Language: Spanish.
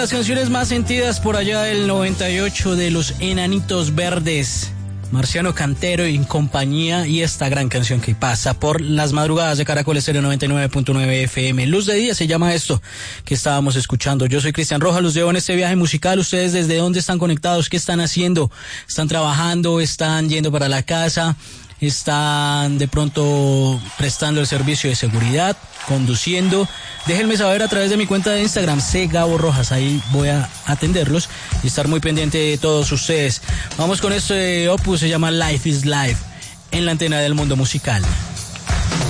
las canciones más sentidas por allá del 98 de los Enanitos Verdes, Marciano Cantero y compañía, y esta gran canción que pasa por las madrugadas de Caracol Estéreo 99.9 FM. Luz de Día se llama esto que estábamos escuchando. Yo soy Cristian Rojas, los llevo en este viaje musical. ¿Ustedes desde dónde están conectados? ¿Qué están haciendo? ¿Están trabajando? ¿Están yendo para la casa? ¿Están de pronto prestando el servicio de seguridad? ¿Conduciendo? Déjenme saber a través de mi cuenta de Instagram, Gabo Rojas. Ahí voy a atenderlos y estar muy pendiente de todos ustedes. Vamos con este opus, se llama Life is Life, en la antena del mundo musical.